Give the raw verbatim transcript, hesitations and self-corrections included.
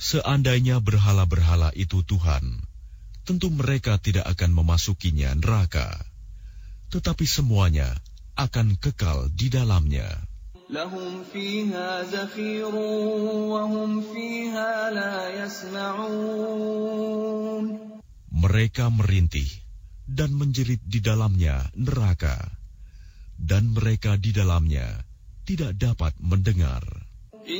Seandainya berhala-berhala itu Tuhan, tentu mereka tidak akan memasukinya neraka, tetapi semuanya akan kekal di dalamnya. لهم فيها زفير وهم فيها لا يسمعون. Mereka merintih dan menjerit di dalamnya neraka, dan mereka di dalamnya tidak dapat mendengar.